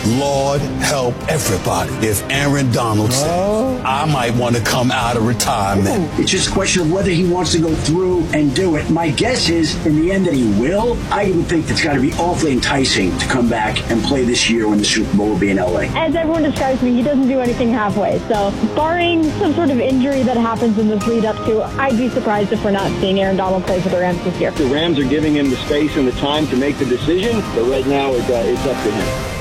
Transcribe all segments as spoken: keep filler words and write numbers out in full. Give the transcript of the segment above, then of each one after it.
Lord help everybody if Aaron Donald says, I might want to come out of retirement. It's just a question of whether he wants to go through and do it. My guess is, in the end, that he will. I would think it's got to be awfully enticing to come back and play this year when the Super Bowl will be in L A. As everyone describes me, he doesn't do anything halfway. So, barring some sort of injury that happens in this lead up to, I'd be surprised if we're not seeing Aaron Donald play for the Rams this year. The Rams are giving him the space and the time to make the decision, but right now it's, uh, it's up to him.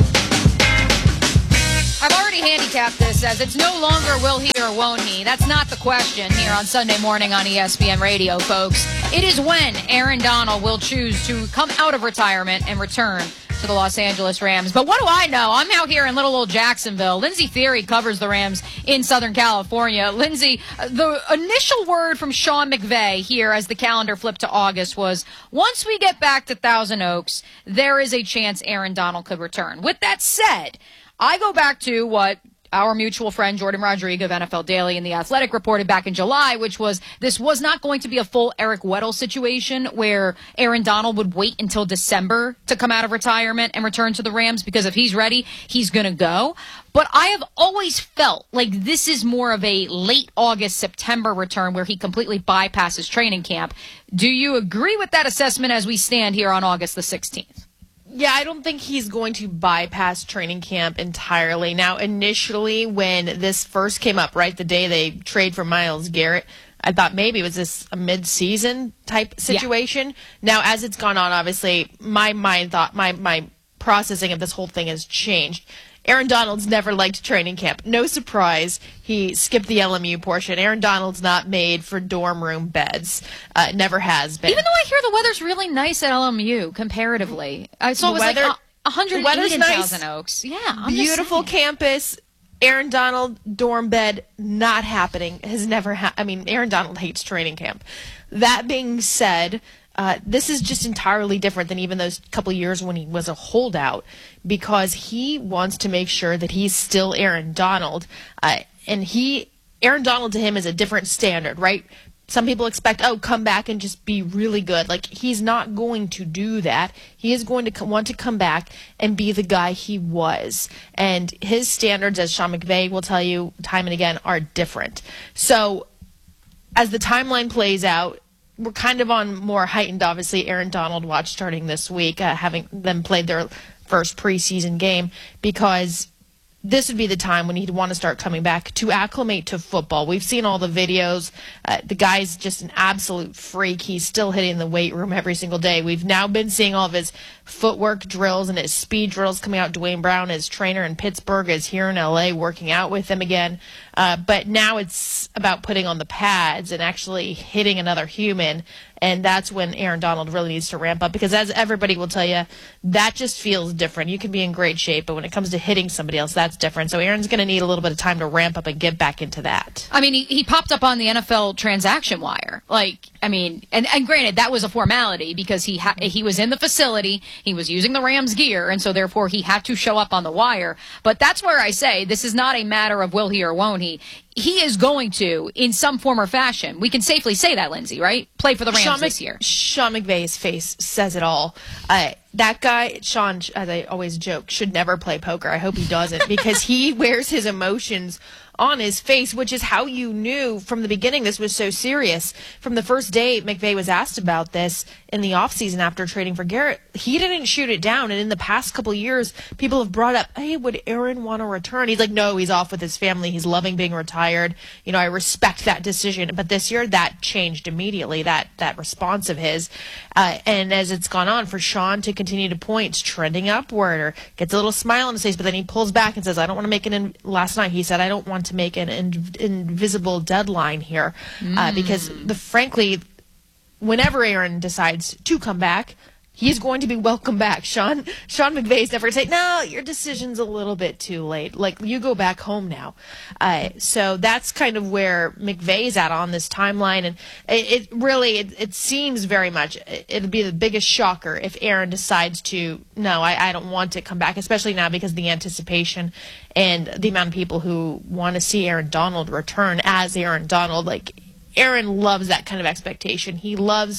I've already handicapped this as it's no longer will he or won't he. That's not the question here on Sunday morning on E S P N Radio, folks. It is when Aaron Donald will choose to come out of retirement and return to the Los Angeles Rams. But what do I know? I'm out here in little old Jacksonville. Lindsey Theory covers the Rams in Southern California. Lindsey, the initial word from Sean McVay here as the calendar flipped to August was, once we get back to Thousand Oaks, there is a chance Aaron Donald could return. With that said, I go back to what our mutual friend Jordan Rodrigo of N F L Daily and The Athletic reported back in July, which was this was not going to be a full Eric Weddle situation where Aaron Donald would wait until December to come out of retirement and return to the Rams, because if he's ready, he's going to go. But I have always felt like this is more of a late August, September return where he completely bypasses training camp. Do you agree with that assessment as we stand here on August the sixteenth? Yeah, I don't think he's going to bypass training camp entirely. Now, initially, when this first came up, right, the day they trade for Myles Garrett, I thought maybe it was this a mid-season type situation. Yeah. Now, as it's gone on, obviously, my mind thought, my, my processing of this whole thing has changed. Aaron Donald's never liked training camp. No surprise, he skipped the L M U portion. Aaron Donald's not made for dorm room beds. Uh, never has been. Even though I hear the weather's really nice at L M U comparatively. I saw it was weather, like one hundred eight in nice. Thousand Oaks. Yeah, I'm beautiful campus. Aaron Donald dorm bed not happening. Has never. Ha- I mean, Aaron Donald hates training camp. That being said, Uh, this is just entirely different than even those couple years when he was a holdout, because he wants to make sure that he's still Aaron Donald. Uh, and he, Aaron Donald to him is a different standard, right? Some people expect, oh, come back and just be really good. Like, he's not going to do that. He is going to co- want to come back and be the guy he was. And his standards, as Sean McVay will tell you time and again, are different. So as the timeline plays out, we're kind of on more heightened, obviously, Aaron Donald watch starting this week, uh, having them played their first preseason game, because this would be the time when he'd want to start coming back to acclimate to football. We've seen all the videos. Uh, the guy's just an absolute freak. He's still hitting the weight room every single day. We've now been seeing all of his footwork drills and his speed drills coming out. Dwayne Brown, his trainer in Pittsburgh, is here in L A working out with him again. Uh, but now it's about putting on the pads and actually hitting another human. And that's when Aaron Donald really needs to ramp up, because as everybody will tell you, that just feels different. You can be in great shape, but when it comes to hitting somebody else, that's different. So Aaron's going to need a little bit of time to ramp up and get back into that. I mean, he, he popped up on the N F L transaction wire. Like, I mean, and, and granted, that was a formality because he ha- he was in the facility, he was using the Rams gear, and so therefore he had to show up on the wire. But that's where I say this is not a matter of will he or won't he. He is going to, in some form or fashion, we can safely say that, Lindsey, right? Play for the Rams Sean this year. Sean McVay's face says it all. Uh, that guy, Sean, as I always joke, should never play poker. I hope he doesn't, because he wears his emotions on his face, which is how you knew from the beginning this was so serious. From the first day McVay was asked about this in the offseason after trading for Garrett, he didn't shoot it down. And in the past couple of years, people have brought up, hey, would Aaron want to return? He's like, no, he's off with his family. He's loving being retired. You know, I respect that decision. But this year, that changed immediately, that that response of his. Uh, and as it's gone on, for Sean to continue to point, it's trending upward, or gets a little smile on his face, but then he pulls back and says, I don't want to make an, in-. last night he said, I don't want to make an in- invisible deadline here, mm. uh, because the frankly, whenever Aaron decides to come back, he's going to be welcome back. Sean Sean McVay's never going to say, no, your decision's a little bit too late. Like, you go back home now. Uh, so that's kind of where McVay's at on this timeline. And it, it really, it, it seems very much, it, it'll be the biggest shocker if Aaron decides to, no, I, I don't want to come back, especially now because of the anticipation and the amount of people who want to see Aaron Donald return as Aaron Donald. Like, Aaron loves that kind of expectation. He loves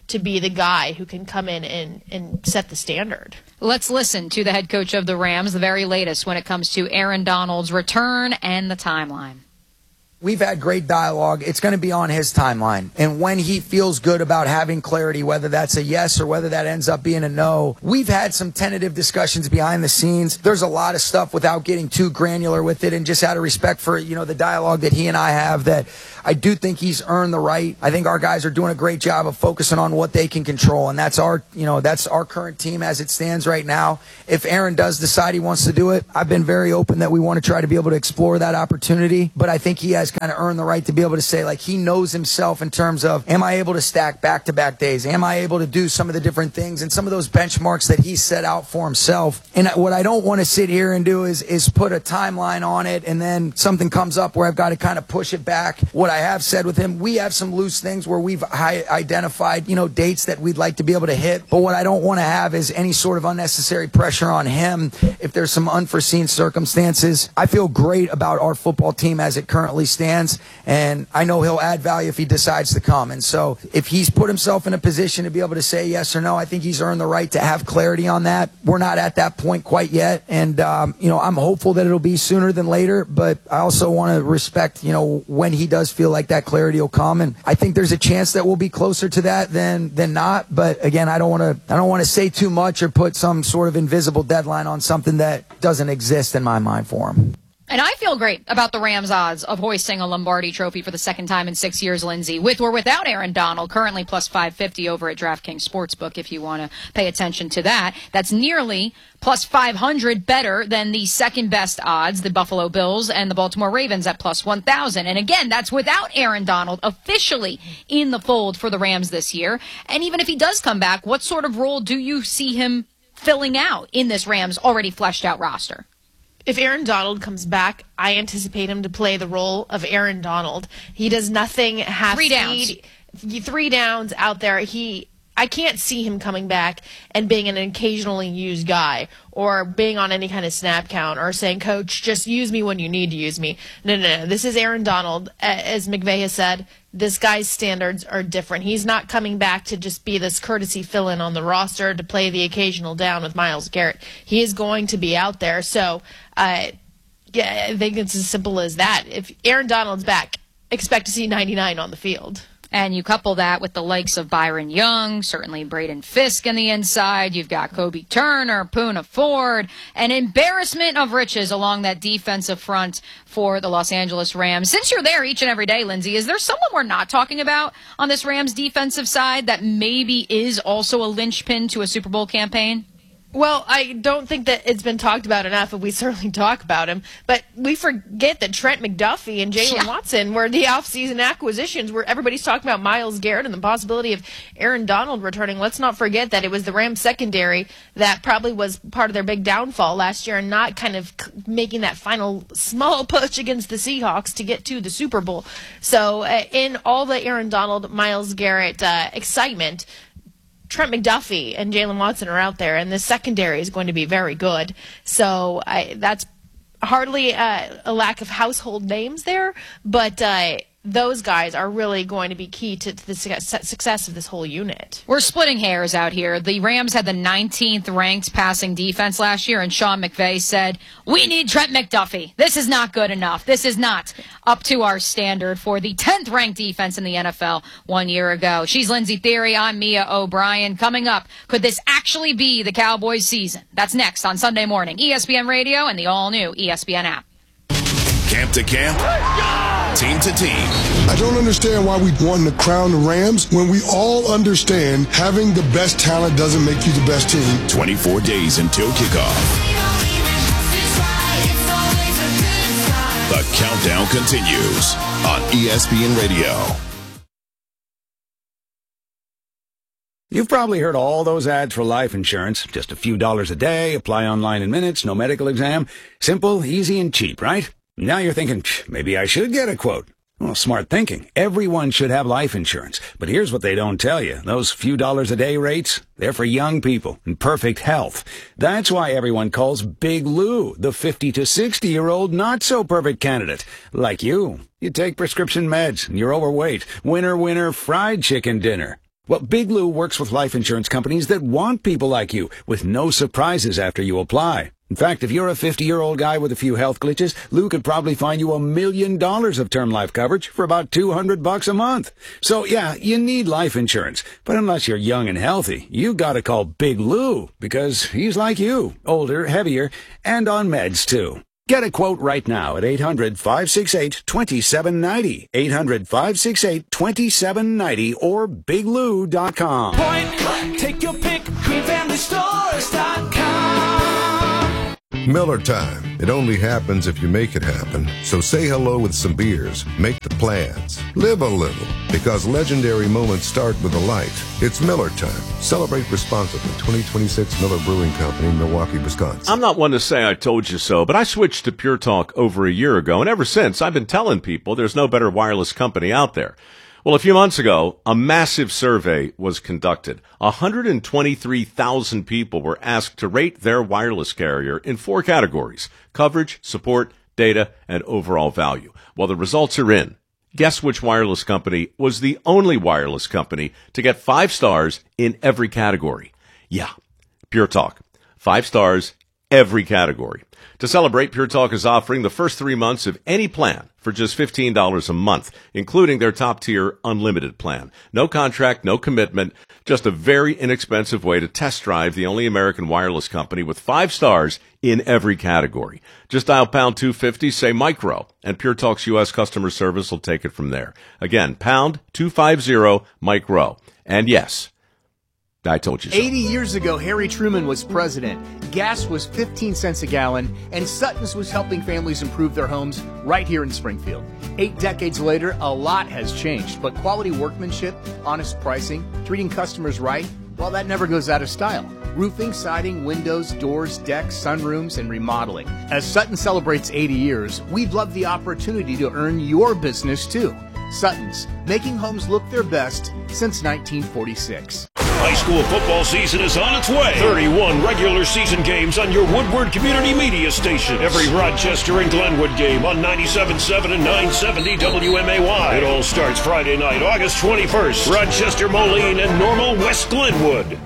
to be the guy who can come in and, and set the standard. Let's listen to the head coach of the Rams, the very latest when it comes to Aaron Donald's return and the timeline. We've had great dialogue. It's going to be on his timeline. And when he feels good about having clarity, whether that's a yes or whether that ends up being a no, we've had some tentative discussions behind the scenes. There's a lot of stuff without getting too granular with it, and just out of respect for, you know, the dialogue that he and I have, that I do think he's earned the right. I think our guys are doing a great job of focusing on what they can control. And that's our, you know, that's our current team as it stands right now. If Aaron does decide he wants to do it, I've been very open that we want to try to be able to explore that opportunity. But I think he has kind of earned the right to be able to say, like, he knows himself in terms of, am I able to stack back-to-back days? Am I able to do some of the different things and some of those benchmarks that he set out for himself? And what I don't want to sit here and do is, is put a timeline on it and then something comes up where I've got to kind of push it back. What I have said with him, we have some loose things where we've identified, you know, dates that we'd like to be able to hit. But what I don't want to have is any sort of unnecessary pressure on him if there's some unforeseen circumstances. I feel great about our football team as it currently stands. And I know he'll add value if he decides to come. And so if he's put himself in a position to be able to say yes or no, I think he's earned the right to have clarity on that. We're not at that point quite yet. And, um, you know, I'm hopeful that it'll be sooner than later. But I also want to respect, you know, when he does feel like that clarity will come. And I think there's a chance that we'll be closer to that than than not. But again, I don't want to I don't want to say too much or put some sort of invisible deadline on something that doesn't exist in my mind for him. And I feel great about the Rams' odds of hoisting a Lombardi trophy for the second time in six years, Lindsay, with or without Aaron Donald, currently plus five fifty over at DraftKings Sportsbook, if you want to pay attention to that. That's nearly plus five hundred better than the second best odds, the Buffalo Bills and the Baltimore Ravens at plus one thousand. And again, that's without Aaron Donald officially in the fold for the Rams this year. And even if he does come back, what sort of role do you see him filling out in this Rams already fleshed out roster? If Aaron Donald comes back, I anticipate him to play the role of Aaron Donald. He does nothing half Three downs. Three downs out there. He, I can't see him coming back and being an occasionally used guy or being on any kind of snap count or saying, Coach, just use me when you need to use me. No, no, no. This is Aaron Donald. As McVay has said, this guy's standards are different. He's not coming back to just be this courtesy fill-in on the roster to play the occasional down with Myles Garrett. He is going to be out there. So, uh, yeah, I think it's as simple as that. If Aaron Donald's back, expect to see ninety-nine on the field. And you couple that with the likes of Byron Young, certainly Braden Fisk on the inside. You've got Kobe Turner, Poona Ford, an embarrassment of riches along that defensive front for the Los Angeles Rams. Since you're there each and every day, Lindsay, is there someone we're not talking about on this Rams defensive side that maybe is also a linchpin to a Super Bowl campaign? Well, I don't think that it's been talked about enough, and we certainly talk about him. But we forget that Trent McDuffie and Jalen yeah. Watson were the offseason acquisitions where everybody's talking about Myles Garrett and the possibility of Aaron Donald returning. Let's not forget that it was the Rams secondary that probably was part of their big downfall last year and not kind of making that final small push against the Seahawks to get to the Super Bowl. So uh, in all the Aaron Donald, Myles Garrett uh, excitement, Trent McDuffie and Jalen Watson are out there, and the secondary is going to be very good. So I, that's hardly uh, a lack of household names there, but uh, those guys are really going to be key to, to the success of this whole unit. We're splitting hairs out here. The Rams had the nineteenth ranked passing defense last year, and Sean McVay said, we need Trent McDuffie. This is not good enough. This is not up to our standard for the tenth ranked defense in the N F L one year ago. She's Lindsay Theory. I'm Mia O'Brien. Coming up, could this actually be the Cowboys season? That's next on Sunday morning. E S P N Radio and the all-new E S P N app. Camp to camp, team to team. I don't understand why we want to crown the Rams when we all understand having the best talent doesn't make you the best team. twenty-four days until kickoff. The countdown continues on E S P N Radio. You've probably heard all those ads for life insurance. Just a few dollars a day, apply online in minutes, no medical exam. Simple, easy, and cheap, right? Now you're thinking, maybe I should get a quote. Well, smart thinking. Everyone should have life insurance. But here's what they don't tell you. Those few dollars a day rates, they're for young people in perfect health. That's why everyone calls Big Lou the fifty to sixty-year-old not-so-perfect candidate. Like you. You take prescription meds, and you're overweight. Winner, winner, fried chicken dinner. Well, Big Lou works with life insurance companies that want people like you, with no surprises after you apply. In fact, if you're a fifty-year-old guy with a few health glitches, Lou could probably find you a million dollars of term life coverage for about two hundred bucks a month. So, yeah, you need life insurance. But unless you're young and healthy, you gotta call Big Lou, because he's like you, older, heavier, and on meds, too. Get a quote right now at eight hundred, five six eight, two seven nine zero, eight hundred, five six eight, two seven nine zero, or big lou dot com. Point, take your pick, green family stores dot com. Miller time. It only happens if you make it happen. So say hello with some beers. Make the plans. Live a little. Because legendary moments start with a light. It's Miller time. Celebrate responsibly. twenty twenty-six Miller Brewing Company, Milwaukee, Wisconsin. I'm not one to say I told you so, but I switched to Pure Talk over a year ago, and ever since I've been telling people there's no better wireless company out there. Well, a few months ago, a massive survey was conducted. one hundred twenty-three thousand people were asked to rate their wireless carrier in four categories: coverage, support, data, and overall value. Well, the results are in. Guess which wireless company was the only wireless company to get five stars in every category? Yeah, Pure Talk. Five stars, every category. To celebrate, Pure Talk is offering the first three months of any plan for just fifteen dollars a month, including their top-tier unlimited plan. No contract, no commitment, just a very inexpensive way to test drive the only American wireless company with five stars in every category. Just dial pound two fifty, say micro, and Pure Talk's U S customer service will take it from there. Again, pound two fifty, micro. And yes, I told you so. eighty years ago, Harry Truman was president. Gas was fifteen cents a gallon, and Sutton's was helping families improve their homes right here in Springfield. Eight decades later, a lot has changed, but quality workmanship, honest pricing, treating customers right, well, that never goes out of style. Roofing, siding, windows, doors, decks, sunrooms, and remodeling. As Sutton celebrates eighty years, we'd love the opportunity to earn your business too. Sutton's, making homes look their best since nineteen forty-six. High school football season is on its way. thirty-one regular season games on your Woodward Community Media station. Every Rochester and Glenwood game on ninety-seven point seven and nine seventy W M A Y. It all starts Friday night, August twenty-first. Rochester, Moline, and Normal West Glenwood.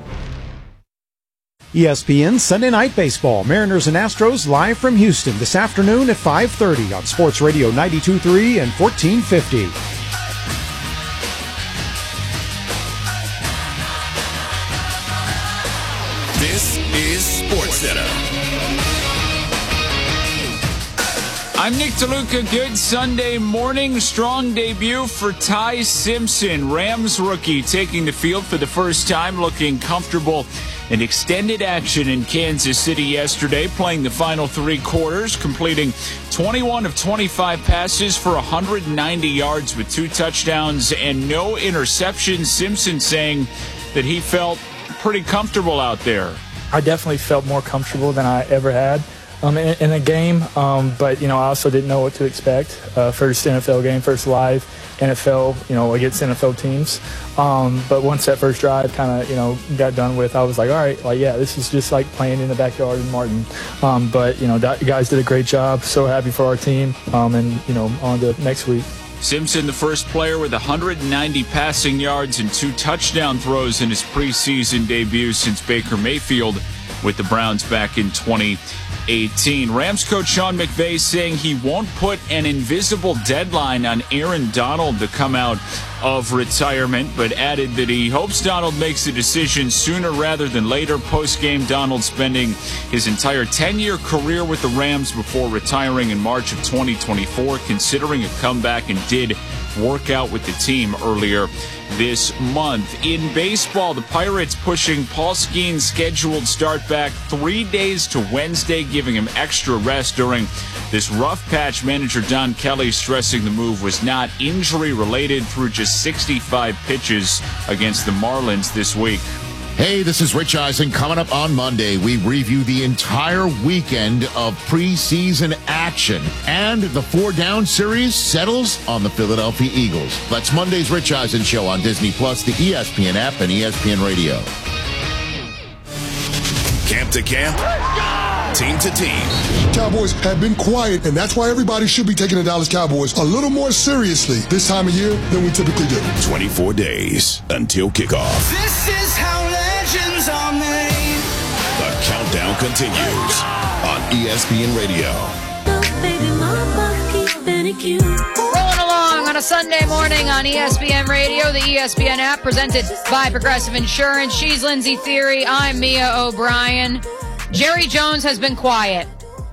E S P N Sunday Night Baseball. Mariners and Astros live from Houston this afternoon at five thirty on Sports Radio ninety-two point three and fourteen fifty. This is SportsCenter. I'm Nick DeLuca. Good Sunday morning. Strong debut for Ty Simpson, Rams rookie, taking the field for the first time, looking comfortable in extended action in Kansas City yesterday, playing the final three quarters, completing twenty-one of twenty-five passes for one hundred ninety yards with two touchdowns and no interceptions. Simpson saying that he felt pretty comfortable out there. I definitely felt more comfortable than I ever had um, in, in a game, um, but, you know, I also didn't know what to expect. Uh, first N F L game, first live N F L, you know, against N F L teams. Um, but once that first drive kind of, you know, got done with, I was like, all right, like, yeah, this is just like playing in the backyard in Martin. Um, but, you know, that, you guys did a great job. So happy for our team. Um, and, you know, on to next week. Simpson, the first player with one hundred ninety passing yards and two touchdown throws in his preseason debut since Baker Mayfield with the Browns back in twenty eighteen. Rams coach Sean McVay saying he won't put an invisible deadline on Aaron Donald to come out of retirement, but added that he hopes Donald makes a decision sooner rather than later. Post-game, Donald spending his entire ten-year career with the Rams before retiring in March of twenty twenty-four, considering a comeback, and did work out with the team earlier this month. In baseball, the Pirates pushing Paul Skeens' scheduled start back three days to Wednesday, giving him extra rest during this rough patch. Manager Don Kelly stressing the move was not injury-related through just sixty-five pitches against the Marlins this week. Hey, this is Rich Eisen. Coming up on Monday, we review the entire weekend of preseason action. And the four-down series settles on the Philadelphia Eagles. That's Monday's Rich Eisen Show on Disney Plus, the E S P N app, and E S P N Radio. Camp to camp. Team to team. Cowboys have been quiet, and that's why everybody should be taking the Dallas Cowboys a little more seriously this time of year than we typically do. twenty-four days until kickoff. This is how legends are made. The countdown continues on E S P N Radio. Rolling along on a Sunday morning on E S P N Radio, the E S P N app presented by Progressive Insurance. She's Lindsay Theory. I'm Mia O'Brien. Jerry Jones has been quiet.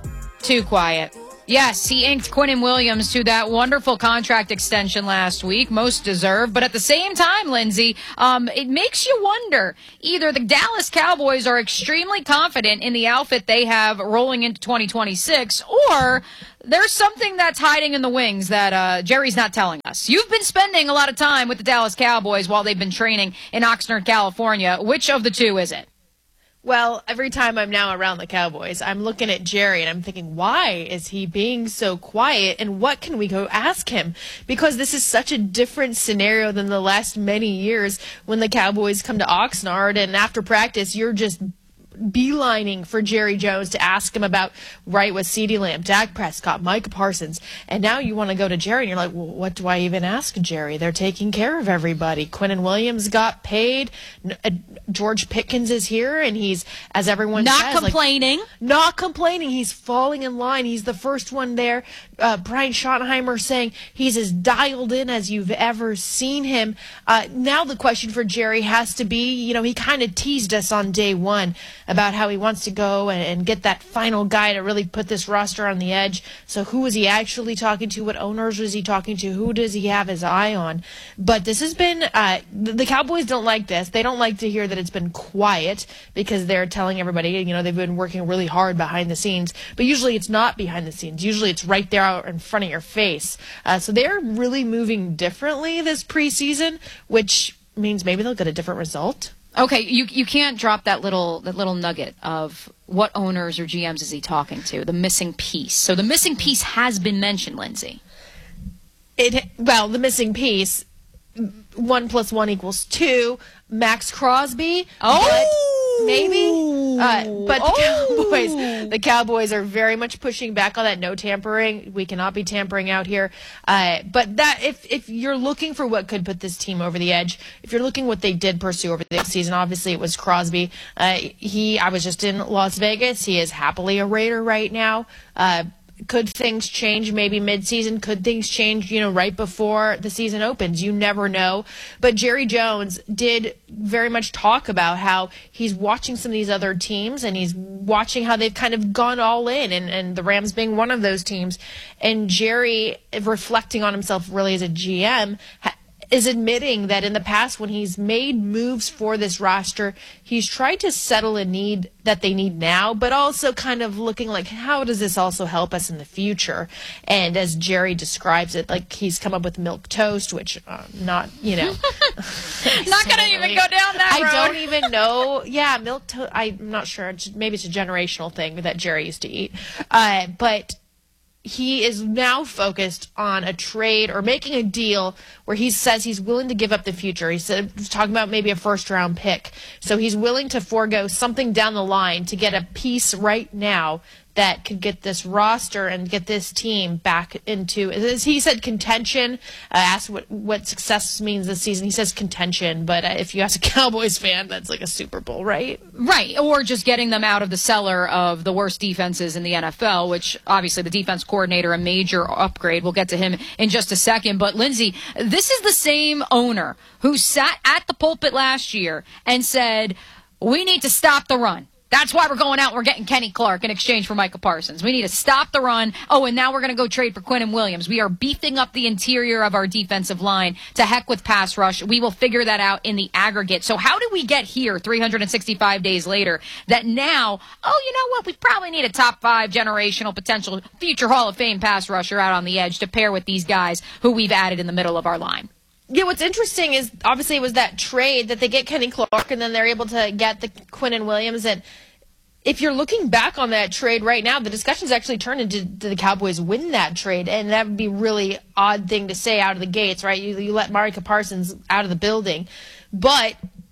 Too quiet. Yes, he inked Quinnen Williams to that wonderful contract extension last week, most deserved. But at the same time, Lindsay, um, it makes you wonder. Either the Dallas Cowboys are extremely confident in the outfit they have rolling into twenty twenty-six, or there's something that's hiding in the wings that uh, Jerry's not telling us. You've been spending a lot of time with the Dallas Cowboys while they've been training in Oxnard, California. Which of the two is it? Well, every time I'm now around the Cowboys, I'm looking at Jerry and I'm thinking, why is he being so quiet and what can we go ask him? Because this is such a different scenario than the last many years when the Cowboys come to Oxnard and after practice, you're just beelining for Jerry Jones to ask him about right with CeeDee Lamb, Dak Prescott, Micah Parsons, and now you want to go to Jerry and you're like, well, what do I even ask Jerry? They're taking care of everybody. Quinnen Williams got paid. Uh, George Pickens is here, and he's, as everyone not says, complaining. Like, not complaining. He's falling in line. He's the first one there. Uh, Brian Schottenheimer saying he's as dialed in as you've ever seen him. Uh, now the question for Jerry has to be, you know, he kind of teased us on day one about how he wants to go and, and get that final guy to really put this roster on the edge. So who is he actually talking to? What owners is he talking to? Who does he have his eye on? But this has been, uh, the, the Cowboys don't like this. They don't like to hear that it's been quiet because they're telling everybody, you know, they've been working really hard behind the scenes. But usually it's not behind the scenes. Usually it's right there out in front of your face. Uh, so they're really moving differently this preseason, which means maybe they'll get a different result. Okay, you you can't drop that little that little nugget of what owners or G Ms is he talking to, the missing piece. So the missing piece has been mentioned, Lindsay. It well, the missing piece, one plus one equals two. Max Crosby. Oh, maybe. Uh, but the Oh. Cowboys, the Cowboys are very much pushing back on that no tampering. We cannot be tampering out here. Uh, but that if if you're looking for what could put this team over the edge, if you're looking what they did pursue over the season, obviously it was Crosby. Uh, he, I was just in Las Vegas. He is happily a Raider right now. Uh, Could things change maybe mid-season? Could things change, you know, right before the season opens? You never know. But Jerry Jones did very much talk about how he's watching some of these other teams and he's watching how they've kind of gone all in, and, and the Rams being one of those teams. And Jerry, reflecting on himself really as a G M, ha- is admitting that in the past when he's made moves for this roster, he's tried to settle a need that they need now, but also kind of looking like, how does this also help us in the future? And as Jerry describes it, like he's come up with milk toast, which uh, not, you know. Not going to even go down that I road. don't even know. Yeah, milk toast. I'm not sure. Maybe it's a generational thing that Jerry used to eat. Uh, but he is now focused on a trade or making a deal where he says he's willing to give up the future. He said, he's talking about maybe a first round pick. So he's willing to forego something down the line to get a piece right now that could get this roster and get this team back into, as he said, contention. Uh, asked what, what success means this season. He says contention, but uh, if you ask a Cowboys fan, that's like a Super Bowl, right? Right, or just getting them out of the cellar of the worst defenses in the N F L, which obviously the defense coordinator, a major upgrade. We'll get to him in just a second. But Lindsay, this is the same owner who sat at the pulpit last year and said, we need to stop the run. That's why we're going out and we're getting Kenny Clark in exchange for Micah Parsons. We need to stop the run. Oh, and now we're going to go trade for Quinnen Williams. We are beefing up the interior of our defensive line. To heck with pass rush. We will figure that out in the aggregate. So how did we get here three hundred sixty-five days later that now, oh, you know what? We probably need a top five generational potential future Hall of Fame pass rusher out on the edge to pair with these guys who we've added in the middle of our line. Yeah, what's interesting is obviously it was that trade that they get Kenny Clark and then they're able to get the Quinnen Williams. And if you're looking back on that trade right now, the discussion's actually turned into the Cowboys win that trade. And that would be a really odd thing to say out of the gates, right? You, you let Micah Parsons out of the building. But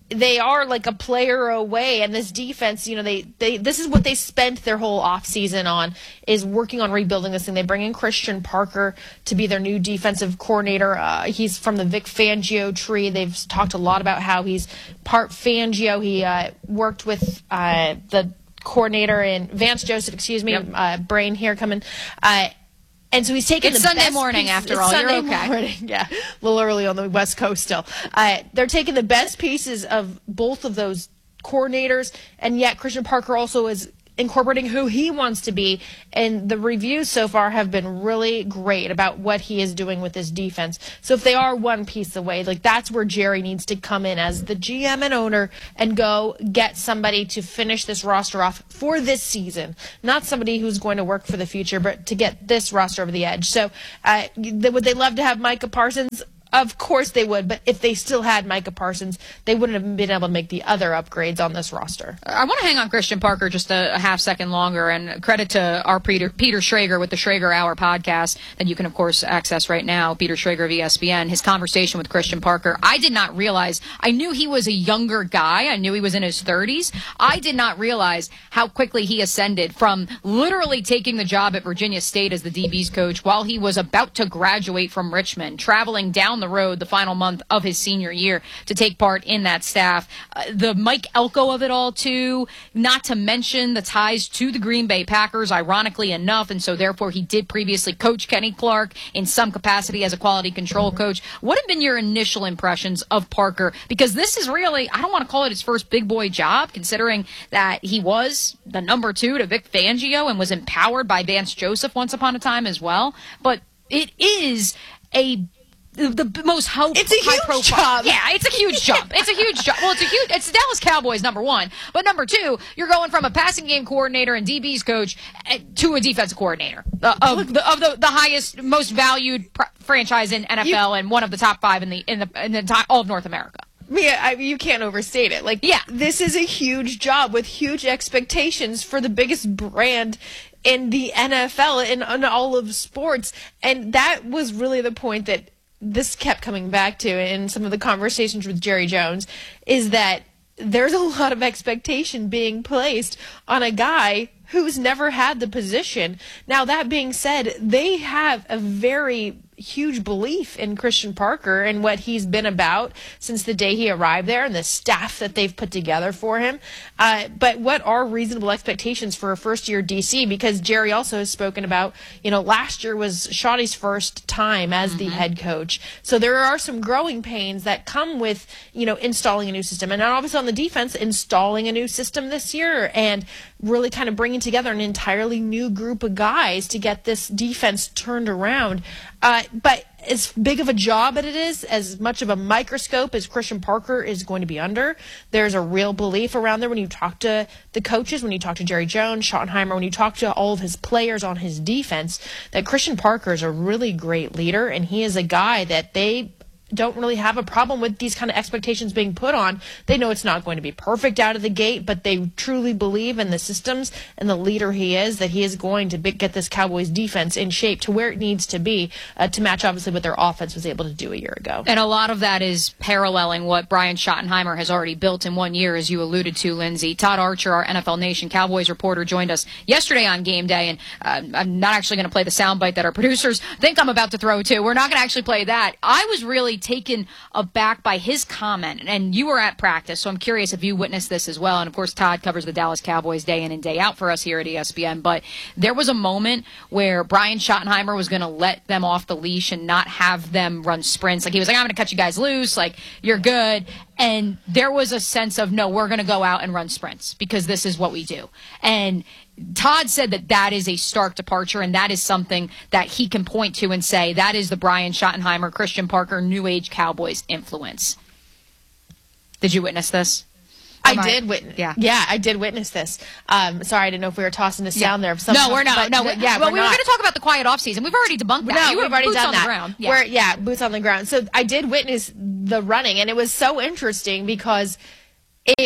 they are like a player away, and this defense, you know, they, they this is what they spent their whole offseason on, is working on rebuilding this thing. They bring in Christian Parker to be their new defensive coordinator. Uh, he's from the Vic Fangio tree. They've talked a lot about how he's part Fangio. He uh, worked with uh, the coordinator in Vance Joseph, excuse me, yep. uh, brain here coming. Uh, And so he's taking it's the Sunday best morning pieces. after it's all. Sunday You're okay. Morning. Yeah, a little early on the West Coast still. Uh, they're taking the best pieces of both of those coordinators, and yet Christian Parker also is incorporating who he wants to be. And the reviews so far have been really great about what he is doing with his defense. So if they are one piece away, like that's where Jerry needs to come in as the G M and owner and go get somebody to finish this roster off for this season. Not somebody who's going to work for the future, but to get this roster over the edge. So uh, would they love to have Micah Parsons? Of course they would, but if they still had Micah Parsons, they wouldn't have been able to make the other upgrades on this roster. I want to hang on Christian Parker just a, a half second longer, and credit to our Peter, Peter Schrager with the Schrager Hour podcast that you can, of course, access right now, Peter Schrager of E S P N, his conversation with Christian Parker. I did not realize, I knew he was a younger guy. I knew he was in his thirties. I did not realize how quickly he ascended from literally taking the job at Virginia State as the D B's coach while he was about to graduate from Richmond, traveling down the road the final month of his senior year to take part in that staff. Uh, the Mike Elko of it all, too, not to mention the ties to the Green Bay Packers, ironically enough, and so therefore he did previously coach Kenny Clark in some capacity as a quality control coach. What have been your initial impressions of Parker? Because this is really, I don't want to call it his first big boy job, considering that he was the number two to Vic Fangio and was empowered by Vance Joseph once upon a time as well. But it is a the most hope. It's a huge profile. job. Yeah, it's a huge jump. It's a huge jump. Well, it's a huge. It's the Dallas Cowboys, number one, but number two, you're going from a passing game coordinator and D B's coach to a defensive coordinator uh, of the of the, the highest, most valued pr- franchise in N F L you, and one of the top five in the in the in the top, all of North America. Mia, I, you can't overstate it. Like, yeah, this is a huge job with huge expectations for the biggest brand in the N F L and in all of sports, and that was really the point that this kept coming back to in some of the conversations with Jerry Jones, is that there's a lot of expectation being placed on a guy who's never had the position. Now, that being said, they have a very huge belief in Christian Parker and what he's been about since the day he arrived there and the staff that they've put together for him. Uh, but what are reasonable expectations for a first-year D C? Because Jerry also has spoken about, you know, last year was Shawty's first time as mm-hmm. the head coach. So there are some growing pains that come with, you know, installing a new system. And obviously on the defense, installing a new system this year and really kind of bringing together an entirely new group of guys to get this defense turned around. Uh, but as big of a job as it is, as much of a microscope as Christian Parker is going to be under, there's a real belief around there when you talk to the coaches, when you talk to Jerry Jones, Schottenheimer, when you talk to all of his players on his defense, that Christian Parker is a really great leader, and he is a guy that they don't really have a problem with these kind of expectations being put on. They know it's not going to be perfect out of the gate, but they truly believe in the systems and the leader he is, that he is going to be, get this Cowboys defense in shape to where it needs to be uh, to match obviously what their offense was able to do a year ago. And a lot of that is paralleling what Brian Schottenheimer has already built in one year, as you alluded to, Lindsay. Todd Archer, our N F L Nation Cowboys reporter, joined us yesterday on game day, and uh, I'm not actually going to play the soundbite that our producers think I'm about to throw to. We're not going to actually play that. I was really taken aback by his comment, and you were at practice, so I'm curious if you witnessed this as well. And of course, Todd covers the Dallas Cowboys day in and day out for us here at E S P N, but there was a moment where Brian Schottenheimer was going to let them off the leash and not have them run sprints. Like, he was like, I'm going to cut you guys loose, like, you're good. And there was a sense of, no, we're going to go out and run sprints because this is what we do. And Todd said that that is a stark departure, and that is something that he can point to and say that is the Brian Schottenheimer, Christian Parker, New Age Cowboys influence. Did you witness this? I, I did witness. Yeah, yeah, I did witness this. Um, sorry, I didn't know if we were tossing a sound yeah. there. Some no, we're not. No, but, yeah, well, we're we not. were going to talk about the quiet off season. We've already debunked that. No, you we've already boots done on that. The ground. Yeah. Where, yeah, boots on the ground. So I did witness the running, and it was so interesting because it.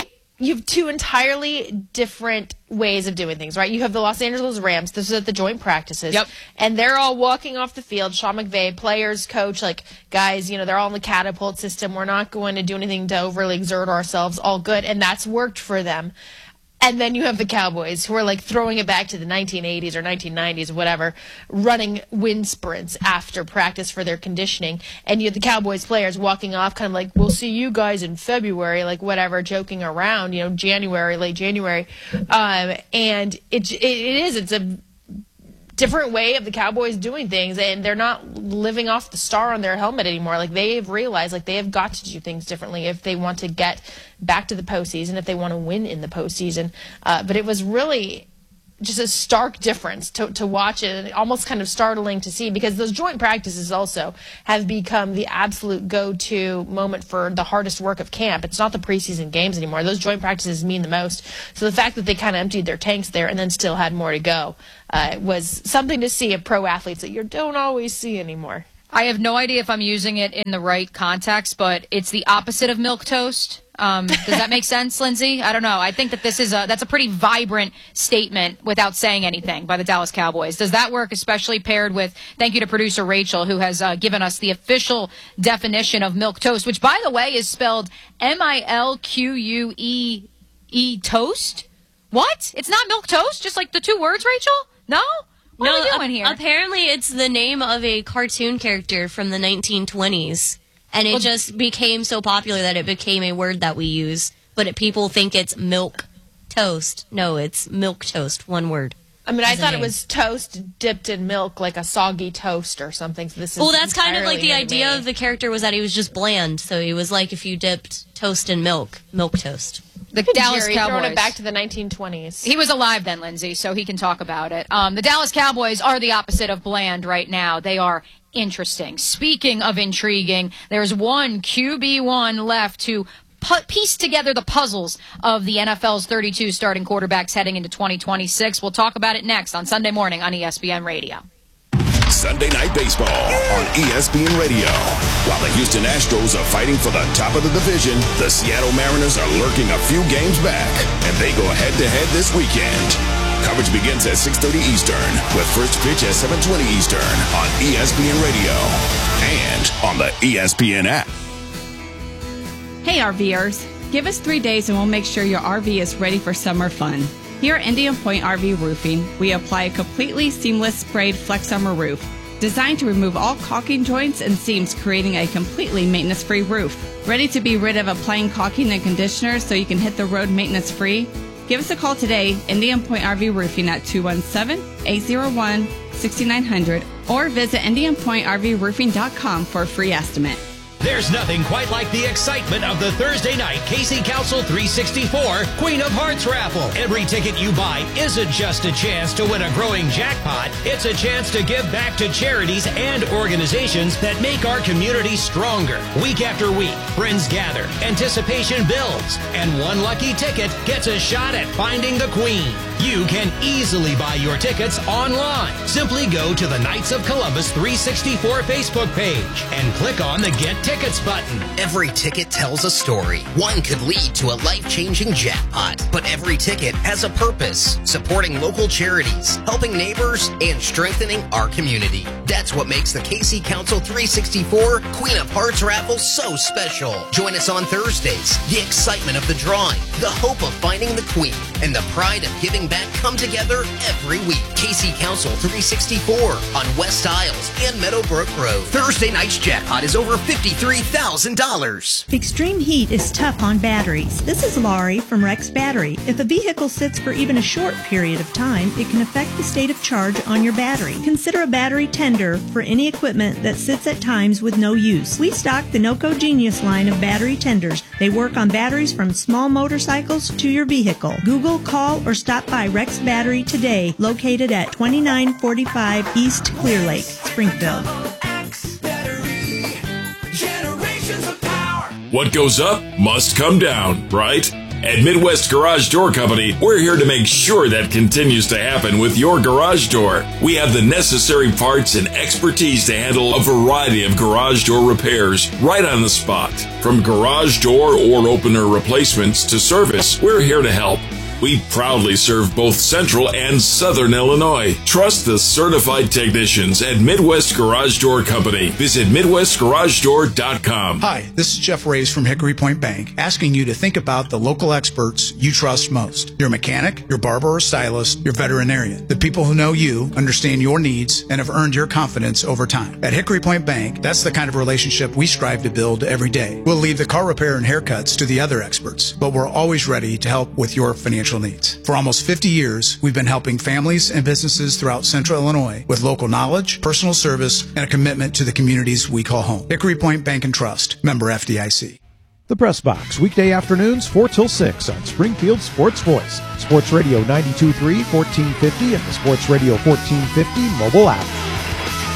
you have two entirely different ways of doing things, right? You have the Los Angeles Rams. This is at the joint practices. Yep. And they're all walking off the field. Sean McVay, players, coach, like, guys, you know, they're all in the catapult system. We're not going to do anything to overly exert ourselves. All good. And that's worked for them. And then you have the Cowboys, who are like throwing it back to the nineteen eighties or nineteen nineties, whatever, running wind sprints after practice for their conditioning. And you have the Cowboys players walking off kind of like, we'll see you guys in February, like whatever, joking around, you know, January, late January. Um, and it, it, it is, it's a different way of the Cowboys doing things, and they're not living off the star on their helmet anymore. Like, they've realized, like, they have got to do things differently if they want to get back to the postseason, if they want to win in the postseason. Uh, but it was really just a stark difference to, to watch it, and almost kind of startling to see, because those joint practices also have become the absolute go-to moment for the hardest work of camp. It's not the preseason games anymore. Those joint practices mean the most. So the fact that they kind of emptied their tanks there and then still had more to go uh, was something to see of pro athletes that you don't always see anymore. I have no idea if I'm using it in the right context, but it's the opposite of milquetoast. Um, does that make sense, Lindsay? I don't know. I think that this is a that's a pretty vibrant statement without saying anything by the Dallas Cowboys. Does that work, especially paired with, thank you to producer Rachel, who has uh, given us the official definition of milquetoast, which, by the way, is spelled M I L Q U E E toast? What? It's not milquetoast? Just like the two words, Rachel? No? What no, are we doing here? Apparently it's the name of a cartoon character from the nineteen twenties. And it well, just became so popular that it became a word that we use. But it, people think it's milk toast. No, it's milk toast, one word. I mean, I thought it was toast dipped in milk, like a soggy toast or something. So this is well, that's kind of like the idea me. of the character was that he was just bland. So he was like if you dipped toast in milk, milk toast. The Dallas Jerry, Cowboys. Throwing it back to the nineteen twenties. He was alive then, Lindsay, so he can talk about it. Um, the Dallas Cowboys are the opposite of bland right now. They are interesting. Speaking of intriguing, there's one Q B one left to pu- piece together the puzzles of the N F L's thirty-two starting quarterbacks heading into twenty twenty-six. We'll talk about it next on Sunday morning on E S P N Radio. Sunday Night Baseball on E S P N Radio. While the Houston Astros are fighting for the top of the division, the Seattle Mariners are lurking a few games back, and they go head-to-head this weekend. Coverage begins at six thirty Eastern, with first pitch at seven twenty Eastern on E S P N Radio and on the E S P N app. Hey RVers, give us three days and we'll make sure your R V is ready for summer fun. Here at Indian Point R V Roofing, we apply a completely seamless sprayed Flex Summer roof, designed to remove all caulking joints and seams, creating a completely maintenance-free roof. Ready to be rid of applying caulking and conditioner so you can hit the road maintenance-free? Give us a call today, Indian Point R V Roofing at two one seven, eight zero one, six nine zero zero, or visit indian point r v roofing dot com for a free estimate. There's nothing quite like the excitement of the Thursday night K C Council three sixty-four Queen of Hearts raffle. Every ticket you buy isn't just a chance to win a growing jackpot. It's a chance to give back to charities and organizations that make our community stronger. Week after week, friends gather, anticipation builds, and one lucky ticket gets a shot at finding the Queen. You can easily buy your tickets online. Simply go to the Knights of Columbus three sixty-four Facebook page and click on the Get Tickets button. Every ticket tells a story. One could lead to a life-changing jackpot, but every ticket has a purpose, supporting local charities, helping neighbors, and strengthening our community. That's what makes the K C Council three sixty-four Queen of Hearts raffle so special. Join us on Thursdays. The excitement of the drawing, the hope of finding the Queen, and the pride of giving back come together every week. K C Council three sixty-four on West Isles and Meadowbrook Road. Thursday night's jackpot is over fifty-three thousand dollars. Extreme heat is tough on batteries. This is Laurie from Rex Battery. If a vehicle sits for even a short period of time, it can affect the state of charge on your battery. Consider a battery tender for any equipment that sits at times with no use. We stock the NOCO Genius line of battery tenders. They work on batteries from small motorcycles to your vehicle. Google, call, or stop by Rex Battery today, located at twenty-nine forty-five East Clear Lake, Springfield. What goes up must come down, right? At Midwest Garage Door Company, we're here to make sure that continues to happen with your garage door. We have the necessary parts and expertise to handle a variety of garage door repairs right on the spot. From garage door or opener replacements to service, we're here to help. We proudly serve both Central and Southern Illinois. Trust the certified technicians at Midwest Garage Door Company. Visit Midwest Garage Door dot com. Hi, this is Jeff Reyes from Hickory Point Bank, asking you to think about the local experts you trust most. Your mechanic, your barber or stylist, your veterinarian. The people who know you, understand your needs, and have earned your confidence over time. At Hickory Point Bank, that's the kind of relationship we strive to build every day. We'll leave the car repair and haircuts to the other experts, but we're always ready to help with your financial needs. For almost fifty years, we've been helping families and businesses throughout Central Illinois with local knowledge, personal service, and a commitment to the communities we call home. Hickory Point Bank and Trust, member F D I C. The Press Box, weekday afternoons, four till six on Springfield Sports Voice, Sports Radio ninety-two point three, fourteen fifty, and the Sports Radio fourteen fifty mobile app.